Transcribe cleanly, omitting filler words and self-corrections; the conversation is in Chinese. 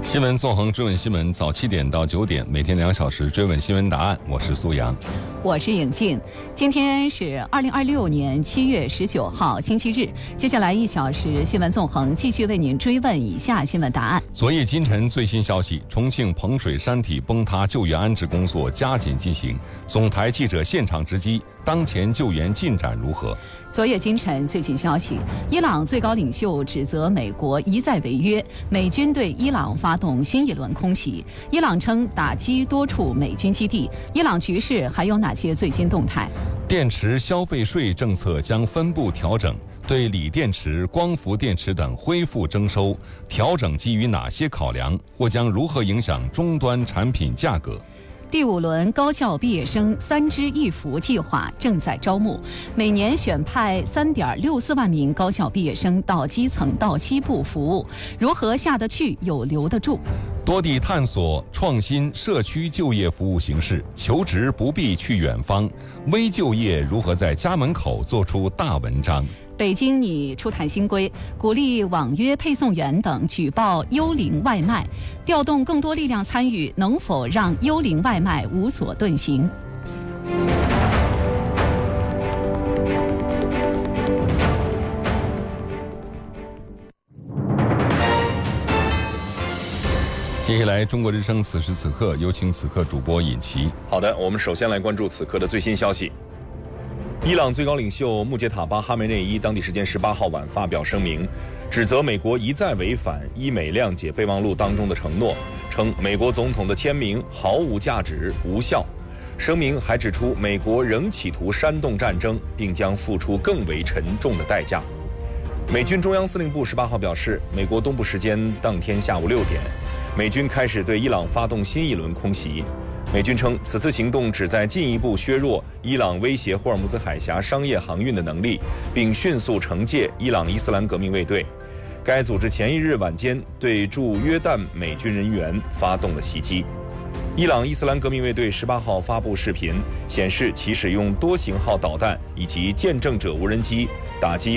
新闻纵横追问新闻，早7点到9点，每天2小时追问新闻答案。我是苏阳， 我是颖静。今天是2026年7月19号，星期日。接下来1小时新闻纵横继续为您追问以下新闻答案。 昨夜今晨最新消息，重庆彭水山体崩塌救援安置工作加紧进行。总台记者现场直击，当前救援进展如何？ 昨夜今晨最新消息，伊朗最高领袖指责美国一再违约，美军对伊朗发动新一轮空袭。伊朗称打击多处美军基地。伊朗局势还有哪些最新动态？ 电池消费税政策将分步调整，对锂电池、光伏电池等恢复征收，调整基于哪些考量，或将如何影响终端产品价格？ 第5轮高校毕业生3支1扶计划正在招募，每年选派3.64万名高校毕业生到基层到西部服务，如何下得去又留得住？ 多地探索创新社区就业服务形式，求职不必去远方，微就业如何在家门口做出大文章？ 北京拟出台新规，鼓励网约配送员等举报幽灵外卖，调动更多力量参与，能否让幽灵外卖无所遁形？ 接下来，中国之声此时此刻有请此刻主播尹奇。 好的，我们首先来关注此刻的最新消息。伊朗最高领袖穆杰塔巴·哈梅内伊当地时间18号晚发表声明，指责美国一再违反伊美谅解备忘录当中的承诺，称美国总统的签名毫无价值、无效。声明还指出，美国仍企图煽动战争，并将付出更为沉重的代价。美军中央司令部18号表示，美国东部时间当天下午6点，美军开始对伊朗发动新一轮空袭。美军称，此次行动旨在进一步削弱伊朗威胁霍尔木兹海峡商业航运的能力，并迅速惩戒伊朗伊斯兰革命卫队。该组织前一日晚间对驻约旦美军人员发动了袭击。伊朗伊斯兰革命卫队18号发布视频，显示其使用多型号导弹以及见证者无人机打击